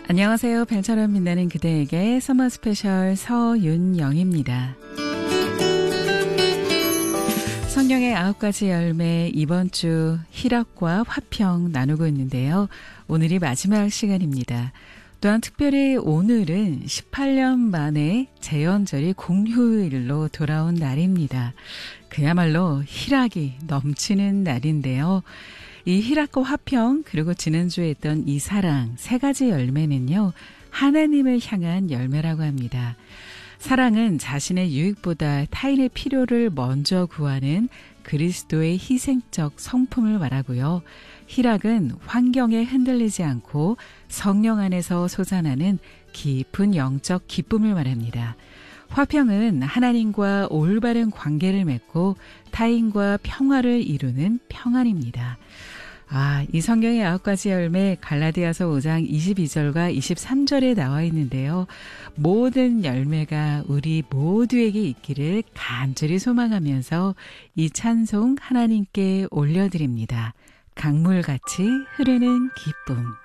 안녕하세요. 별처럼 빛나는 그대에게 서머 스페셜 서윤영입니다. 성경의 9가지 열매 이번 주 희락과 화평 나누고 있는데요. 오늘이 마지막 시간입니다. 또한 특별히 오늘은 18년 만에 재연절이 공휴일로 돌아온 날입니다. 그야말로 희락이 넘치는 날인데요. 이 희락과 화평 그리고 지난주에 했던 이 사랑 세 가지 열매는요. 하나님을 향한 열매라고 합니다. 사랑은 자신의 유익보다 타인의 필요를 먼저 구하는 그리스도의 희생적 성품을 말하고요. 희락은 환경에 흔들리지 않고 성령 안에서 솟아나는 깊은 영적 기쁨을 말합니다. 화평은 하나님과 올바른 관계를 맺고 타인과 평화를 이루는 평안입니다. 이 성경의 9가지 열매 갈라디아서 5장 22절과 23절에 나와 있는데요. 모든 열매가 우리 모두에게 있기를 간절히 소망하면서 이 찬송 하나님께 올려드립니다. 강물같이 흐르는 기쁨.